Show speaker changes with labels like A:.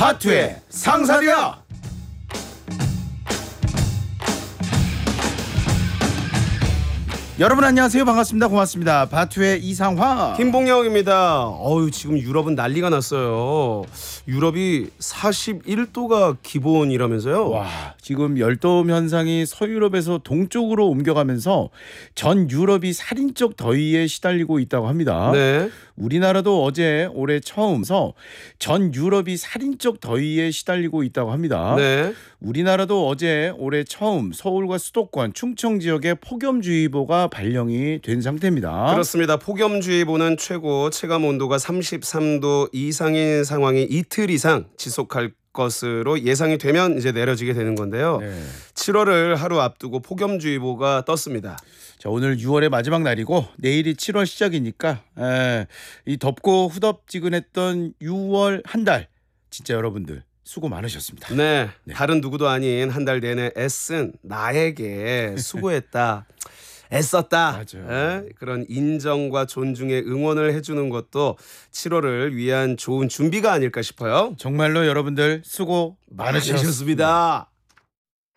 A: 바투의 상사리야. 여러분 안녕하세요. 반갑습니다. 고맙습니다. 바투의 이상화
B: 김봉영입니다. 지금 유럽은 난리가 났어요. 유럽이 41도가 기본이라면서요.
A: 와, 지금 열도음 현상이 서유럽에서 동쪽으로 옮겨가면서 전 유럽이 살인적 더위에 시달리고 있다고 합니다.
B: 네.
A: 우리나라도 어제 올해 처음서 전 유럽이 살인적 더위에 시달리고 있다고 합니다.
B: 네.
A: 우리나라도 어제 올해 처음 서울과 수도권, 충청 지역에 폭염주의보가 발령이 된 상태입니다.
B: 그렇습니다. 폭염주의보는 최고 체감 온도가 33도 이상인 상황이 이틀 이상 지속할 것으로 예상이 되면 이제 내려지게 되는 건데요.
A: 네.
B: 7월을 하루 앞두고 폭염주의보가 떴습니다.
A: 자, 오늘 6월의 마지막 날이고 내일이 7월 시작이니까 이 덥고 후덥지근했던 6월 한 달 진짜 여러분들 수고 많으셨습니다.
B: 네.
A: 네.
B: 다른 누구도 아닌 한 달 내내 애쓴 나에게 수고했다. 애썼다.
A: 맞아요.
B: 그런 인정과 존중의 응원을 해주는 것도 7월을 위한 좋은 준비가 아닐까 싶어요.
A: 정말로 여러분들 수고 많으셨습니다.
B: 많으셨습니다.